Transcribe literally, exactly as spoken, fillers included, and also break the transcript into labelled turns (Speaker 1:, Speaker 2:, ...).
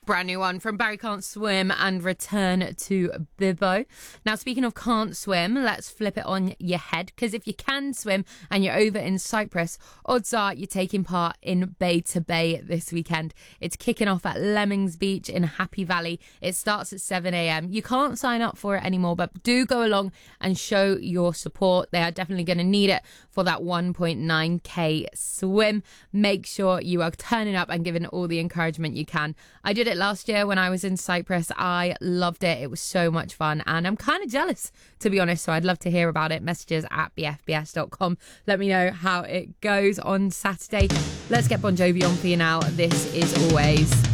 Speaker 1: Brand new one from Barry Can't Swim and Return to Bibbo. Now, speaking of can't swim, let's flip it on your head, because if you can swim and you're over in Cyprus, odds are you're taking part in Bay to Bay this weekend. It's kicking off at Lemmings Beach in Happy Valley. It starts at seven a.m. You can't sign up for it anymore, but do go along and show your support. They are definitely going to need it for that one point nine k swim. Make sure you are turning up and giving all the encouragement you can. I did it last year when I was in Cyprus. I loved it. It was so much fun, and I'm kind of jealous, to be honest, so I'd love to hear about it. Messages at b f b s dot com. Let me know how it goes on Saturday. Let's get Bon Jovi on for you now. This is Always.